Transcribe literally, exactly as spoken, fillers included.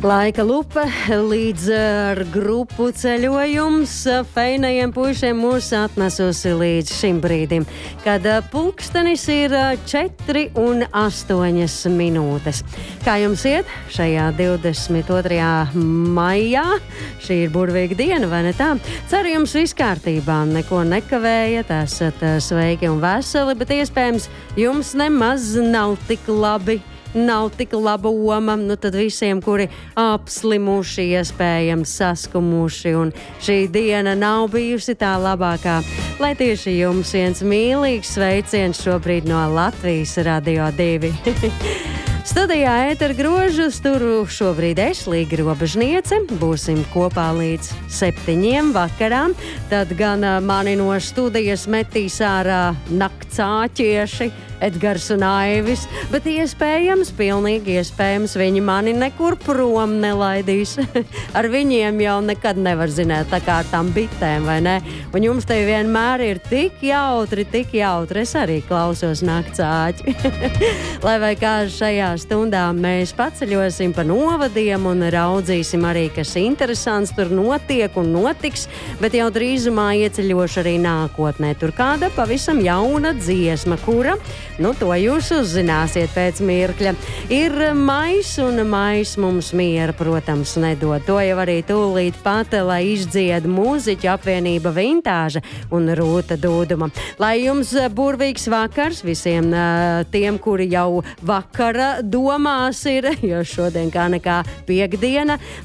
Laika lupa līdz ar grupu ceļojums feinajiem puišiem mūs atnesusi līdz šim brīdim, kad pulkstenis ir četri un astoņas minūtes. Kā jums iet šajā divdesmit otrajā maijā? Šī ir burvīga diena, vai ne tā? Ceru, jums viss kārtībā, neko nekavējat, esat sveiki un veseli, bet iespējams jums nemaz nav tik labi. Nav tik laba oma, nu tad visiem, kuri apslimuši, iespējams saskumuši, un šī diena nav bijusi tā labākā. Lai tieši jums viens mīlīgs sveiciens šobrīd no Latvijas Radio divi. Studijā ētera grožus turu šobrīd es, Līga Robežniece. Būsim kopā līdz septiņiem vakarā. Tad gan mani no studijas metīs ārā naktsāķieši Edgars un Aivis, bet iespējams, pilnīgi iespējams, viņi mani nekur prom nelaidīs. Ar viņiem jau nekad nevar zināt, tā kā ar tām bitēm, vai ne? Un jums te vienmēr ir tik jautri, tik jautri. Es arī klausos naktsāķi. Lai vai kā šajā stundā mēs paceļosim pa novadiem un raudzīsim arī, kas interesants tur notiek un notiks, bet jau drīzumā ieceļošu arī nākotnē. Tur kāda pavisam jauna dziesma, kura Nu, to jūs uzzināsiet pēc mirkļa. Ir mais, un mais mums miera, protams, nedod. To jau arī tūlīt pat, lai izdzied mūziķu apvienība Vintāža un Rūta Dūduma. Lai jums burvīgs vakars visiem uh, tiem, kuri jau vakara domās ir, jo šodien kā nekā piekdiena,